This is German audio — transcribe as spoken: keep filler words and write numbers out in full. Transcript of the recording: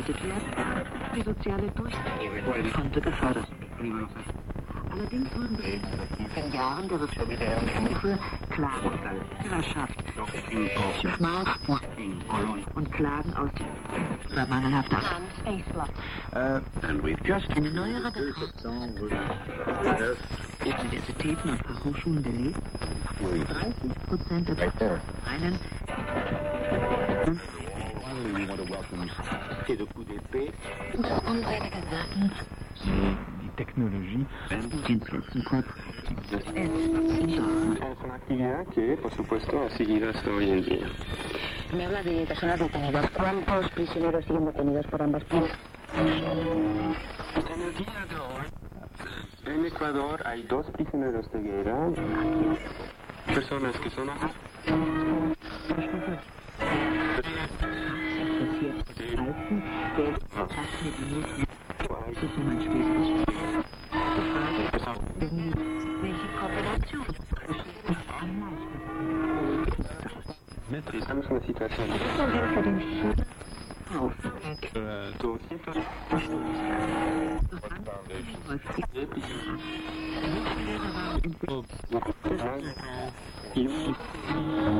begleitet werden. Die soziale Durchsetzung konnte gefördert werden. Allerdings wurden in den Jahren der Hilfe Klagen aus der Bürgerschaft und Klagen aus über mangelhafter eine neuere Universitäten und Fachhochschulen belegt, dreißig Prozent der einen die Tecnologie es una actividad que, por supuesto, ha seguido hasta hoy en día. Me habla de personas detenidas. ¿Cuántos prisioneros siguen detenidos por ambas partes? En el día de hoy, en Ecuador hay dos prisioneros de guerra, personas que son estamos en una situación de